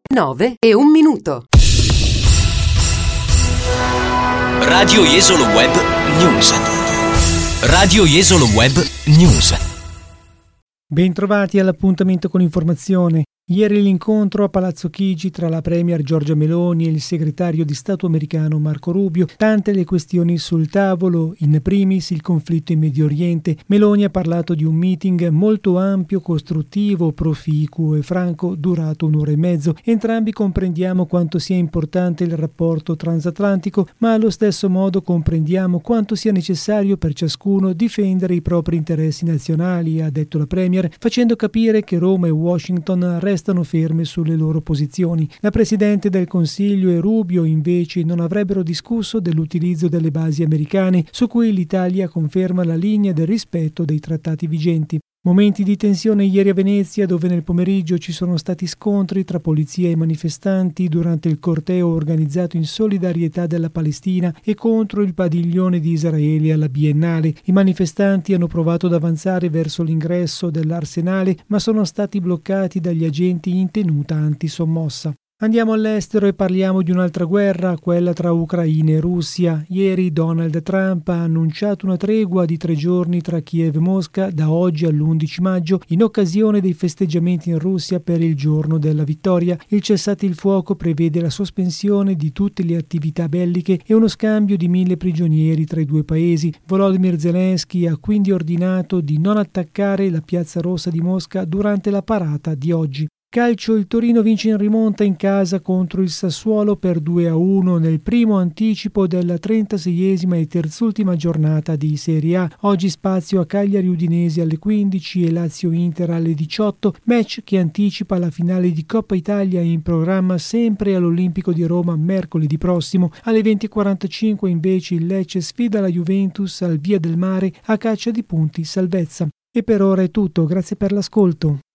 9:01. Radio Jesolo Web News. Radio Jesolo Web News. Bentrovati all'appuntamento con l'informazione. Ieri l'incontro a Palazzo Chigi tra la premier Giorgia Meloni e il segretario di Stato americano Marco Rubio, tante le questioni sul tavolo, in primis il conflitto in Medio Oriente. Meloni ha parlato di un meeting molto ampio, costruttivo, proficuo e franco, durato 1 ora e mezzo. Entrambi comprendiamo quanto sia importante il rapporto transatlantico, ma allo stesso modo comprendiamo quanto sia necessario per ciascuno difendere i propri interessi nazionali, ha detto la premier, facendo capire che Roma e Washington restano ferme sulle loro posizioni. La Presidente del Consiglio e Rubio invece non avrebbero discusso dell'utilizzo delle basi americane, su cui l'Italia conferma la linea del rispetto dei trattati vigenti. Momenti di tensione ieri a Venezia, dove nel pomeriggio ci sono stati scontri tra polizia e manifestanti durante il corteo organizzato in solidarietà della Palestina e contro il padiglione di Israele alla Biennale. I manifestanti hanno provato ad avanzare verso l'ingresso dell'Arsenale, ma sono stati bloccati dagli agenti in tenuta antisommossa. Andiamo all'estero e parliamo di un'altra guerra, quella tra Ucraina e Russia. Ieri Donald Trump ha annunciato una tregua di 3 giorni tra Kiev e Mosca da oggi all'11 maggio in occasione dei festeggiamenti in Russia per il giorno della vittoria. Il cessate il fuoco prevede la sospensione di tutte le attività belliche e uno scambio di 1.000 prigionieri tra i due paesi. Volodymyr Zelensky ha quindi ordinato di non attaccare la Piazza Rossa di Mosca durante la parata di oggi. Calcio, il Torino vince in rimonta in casa contro il Sassuolo per 2-1 nel primo anticipo della 36esima e terzultima giornata di Serie A. Oggi spazio a Cagliari Udinese alle 15 e Lazio Inter alle 18, match che anticipa la finale di Coppa Italia in programma sempre all'Olimpico di Roma mercoledì prossimo. Alle 20:45 invece il Lecce sfida la Juventus al Via del Mare a caccia di punti salvezza. E per ora è tutto, grazie per l'ascolto.